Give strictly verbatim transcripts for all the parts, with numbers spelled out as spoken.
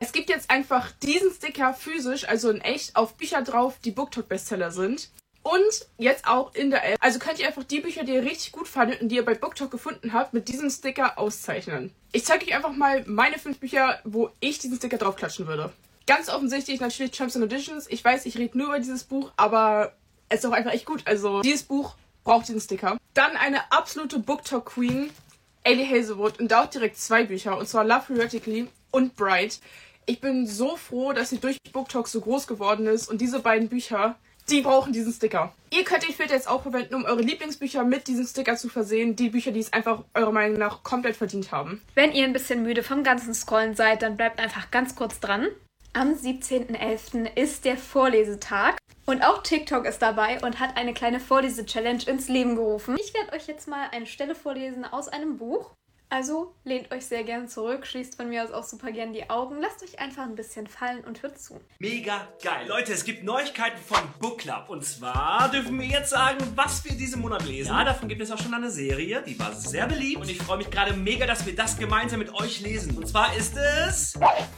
Es gibt jetzt einfach diesen Sticker physisch, also in echt, auf Bücher drauf, die BookTok-Bestseller sind. Und jetzt auch in der App. Also könnt ihr einfach die Bücher, die ihr richtig gut fandet und die ihr bei BookTok gefunden habt, mit diesem Sticker auszeichnen. Ich zeige euch einfach mal meine fünf Bücher, wo ich diesen Sticker draufklatschen würde. Ganz offensichtlich natürlich Champs and Editions. Ich weiß, ich rede nur über dieses Buch, aber es ist auch einfach echt gut. Also dieses Buch braucht diesen Sticker. Dann eine absolute BookTok-Queen, Eilidh Hazelwood. Und da auch direkt zwei Bücher. Und zwar Love Theoretically und Bright. Ich bin so froh, dass sie durch BookTok so groß geworden ist. Und diese beiden Bücher, die brauchen diesen Sticker. Ihr könnt den Filter jetzt auch verwenden, um eure Lieblingsbücher mit diesem Sticker zu versehen. Die Bücher, die es einfach eurer Meinung nach komplett verdient haben. Wenn ihr ein bisschen müde vom ganzen Scrollen seid, dann bleibt einfach ganz kurz dran. Am siebzehnten elften ist der Vorlesetag. Und auch TikTok ist dabei und hat eine kleine Vorlese-Challenge ins Leben gerufen. Ich werde euch jetzt mal eine Stelle vorlesen aus einem Buch. Also lehnt euch sehr gern zurück, schließt von mir aus auch super gern die Augen, lasst euch einfach ein bisschen fallen und hört zu. Mega geil. Leute, es gibt Neuigkeiten von Book Club. Und zwar dürfen wir jetzt sagen, was wir diesen Monat lesen. Ja, davon gibt es auch schon eine Serie, die war sehr beliebt. Und ich freue mich gerade mega, dass wir das gemeinsam mit euch lesen. Und zwar ist es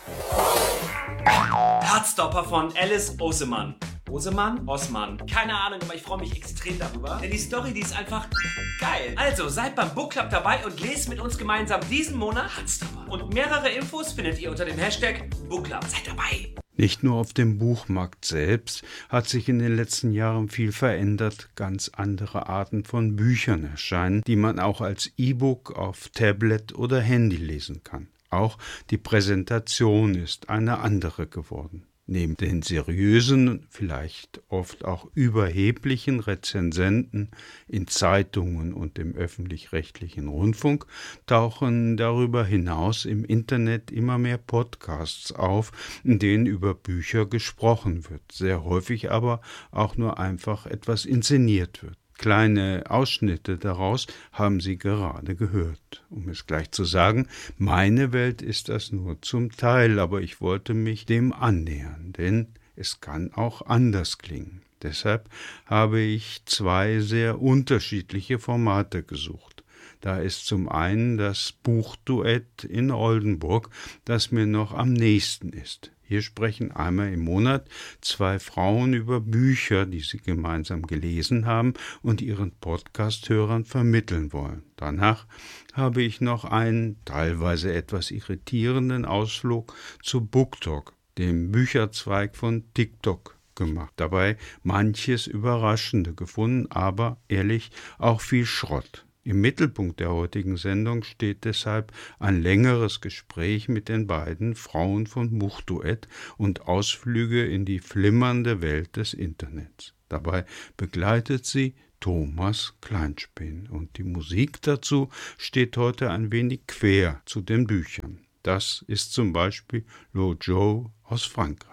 Heartstopper von Alice Oseman. Oseman? Osman. Keine Ahnung, aber ich freue mich extrem darüber. Denn die Story, die ist einfach geil. Also, seid beim Book Club dabei und lest mit uns gemeinsam diesen Monat Heartstopper. Und mehrere Infos findet ihr unter dem Hashtag Book Club. Seid dabei! Nicht nur auf dem Buchmarkt selbst hat sich in den letzten Jahren viel verändert. Ganz andere Arten von Büchern erscheinen, die man auch als E-Book auf Tablet oder Handy lesen kann. Auch die Präsentation ist eine andere geworden. Neben den seriösen, vielleicht oft auch überheblichen Rezensenten in Zeitungen und im öffentlich-rechtlichen Rundfunk tauchen darüber hinaus im Internet immer mehr Podcasts auf, in denen über Bücher gesprochen wird, sehr häufig aber auch nur einfach etwas inszeniert wird. Kleine Ausschnitte daraus haben Sie gerade gehört. Um es gleich zu sagen, meine Welt ist das nur zum Teil, aber ich wollte mich dem annähern, denn es kann auch anders klingen. Deshalb habe ich zwei sehr unterschiedliche Formate gesucht. Da ist zum einen das Buchduett in Oldenburg, das mir noch am nächsten ist. Hier sprechen einmal im Monat zwei Frauen über Bücher, die sie gemeinsam gelesen haben und ihren Podcast-Hörern vermitteln wollen. Danach habe ich noch einen teilweise etwas irritierenden Ausflug zu BookTok, dem Bücherzweig von TikTok, gemacht. Dabei manches Überraschende gefunden, aber ehrlich auch viel Schrott. Im Mittelpunkt der heutigen Sendung steht deshalb ein längeres Gespräch mit den beiden Frauen von Buchduett und Ausflüge in die flimmernde Welt des Internets. Dabei begleitet sie Thomas Kleinspin und die Musik dazu steht heute ein wenig quer zu den Büchern. Das ist zum Beispiel Lo Joe aus Frankreich.